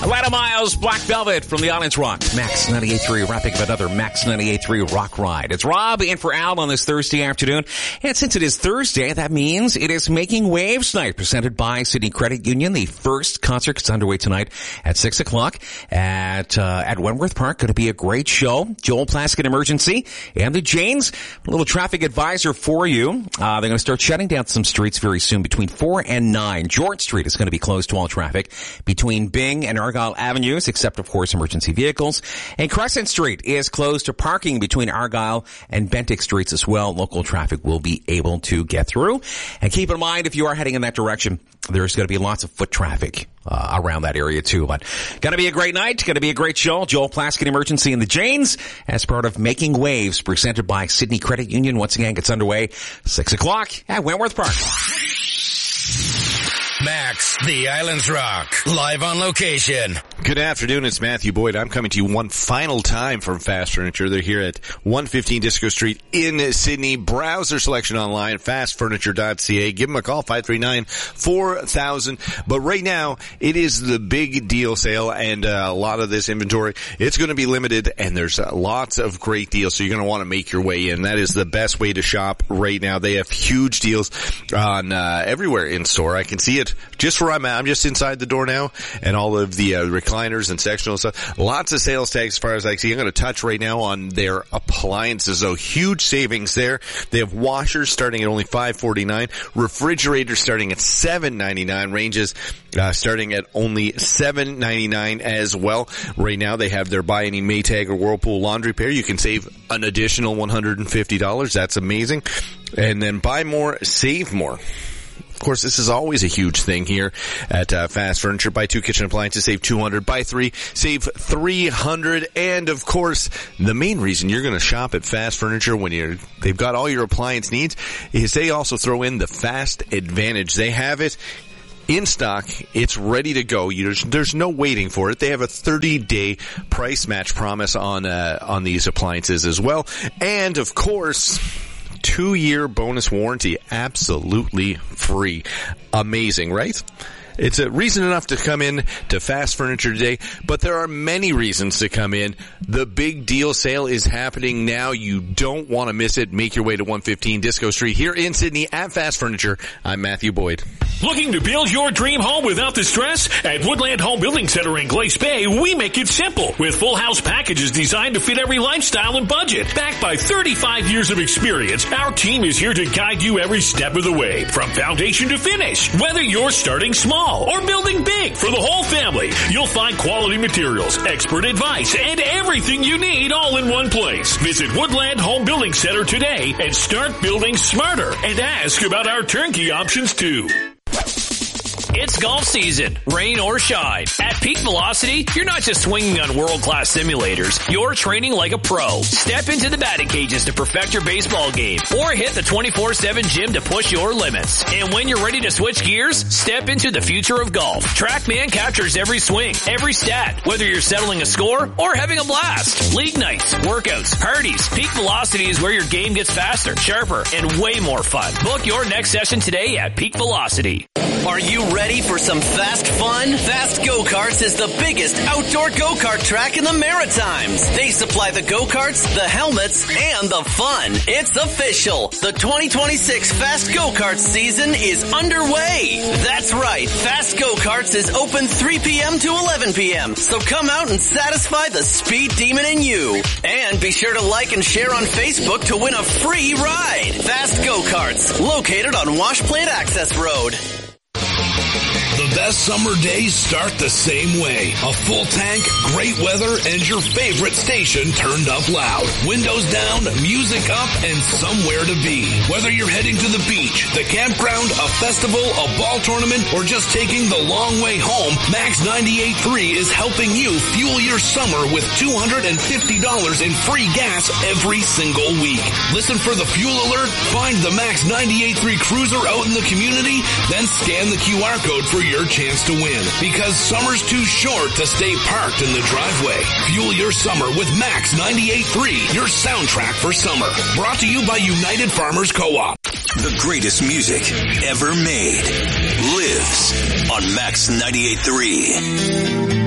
Atlanta Miles, Black Velvet from the Islands Rock. Max 98.3 wrapping up another Max 98.3 Rock Ride. It's Rob in for Al on this Thursday afternoon. And since it is Thursday, that means it is Making Waves Night presented by Sydney Credit Union. The first concert is underway tonight at 6 o'clock at Wentworth Park. Going to be a great show. Joel Plaskett Emergency and the Janes. A little traffic advisor for you. They're going to start shutting down some streets very soon between 4 and 9. George Street is going to be closed to all traffic between Byng and Argyle Avenues, except, of course, emergency vehicles. And Crescent Street is closed to parking between Argyle and Bentinck Streets as well. Local traffic will be able to get through. And keep in mind, if you are heading in that direction, there's going to be lots of foot traffic around that area too. But going to be a great night. Going to be a great show. Joel Plaskett Emergency and the Janes as part of Making Waves presented by Sydney Credit Union. Once again, gets underway 6 o'clock at Wentworth Park. Max, the Islands Rock, live on location. Good afternoon, it's Matthew Boyd. I'm coming to you one final time from Fast Furniture. They're here at 115 Disco Street in Sydney. Browse their selection online, fastfurniture.ca. Give them a call, 539-4000. But right now, it is the big deal sale, and a lot of this inventory, it's going to be limited, and there's lots of great deals, so you're going to want to make your way in. That is the best way to shop right now. They have huge deals on everywhere in store. I can see it just where I'm at. I'm just inside the door now, and all of the recliners and sectional stuff. Lots of sales tags as far as I can see. I'm going to touch right now on their appliances, though. Huge savings there. They have washers starting at only $5.49, refrigerators starting at $7.99, ranges starting at only $7.99 as well. Right now they have their buy any Maytag or Whirlpool laundry pair. You can save an additional $150. That's amazing. And then buy more, save more. Of course, this is always a huge thing here at Fast Furniture. Buy 2 kitchen appliances, save $200. Buy 3, save $300. And of course, the main reason you're going to shop at Fast Furniture when they've got all your appliance needs is they also throw in the Fast Advantage. They have it in stock. It's ready to go. There's no waiting for it. They have a 30-day price match promise on these appliances as well. And of course, 2-year bonus warranty, absolutely free. Amazing, right? It's a reason enough to come in to Fast Furniture today, but there are many reasons to come in. The big deal sale is happening now. You don't want to miss it. Make your way to 115 Disco Street here in Sydney at Fast Furniture. I'm Matthew Boyd. Looking to build your dream home without the stress? At Woodland Home Building Center in Glace Bay, we make it simple with full house packages designed to fit every lifestyle and budget. Backed by 35 years of experience, our team is here to guide you every step of the way, from foundation to finish. Whether you're starting small or building big for the whole family, you'll find quality materials, expert advice, and everything you need all in one place. Visit Woodland Home Building Center today and start building smarter, and ask about our turnkey options too. It's golf season, rain or shine. At Peak Velocity, you're not just swinging on world-class simulators. You're training like a pro. Step into the batting cages to perfect your baseball game, or hit the 24/7 gym to push your limits. And when you're ready to switch gears, step into the future of golf. TrackMan captures every swing, every stat, whether you're settling a score or having a blast. League nights, workouts, parties. Peak Velocity is where your game gets faster, sharper, and way more fun. Book your next session today at Peak Velocity. Are you ready for some fast fun? Fast Go-Karts is the biggest outdoor go-kart track in the Maritimes. They supply the go-karts, the helmets, and the fun. It's official. The 2026 Fast Go-Karts season is underway. That's right. Fast Go-Karts is open 3 p.m. to 11 p.m. So come out and satisfy the speed demon in you. And be sure to like and share on Facebook to win a free ride. Fast Go-Karts, located on Wash Plant Access Road. The best summer days start the same way. A full tank, great weather, and your favorite station turned up loud. Windows down, music up, and somewhere to be. Whether you're heading to the beach, the campground, a festival, a ball tournament, or just taking the long way home, Max 98.3 is helping you fuel your summer with $250 in free gas every single week. Listen for the fuel alert, find the Max 98.3 cruiser out in the community, then scan the QR code for your chance to win. Because summer's too short to stay parked in the driveway. Fuel your summer with Max 98.3, your soundtrack for summer. Brought to you by United Farmers Co-op. The greatest music ever made lives on Max 98.3.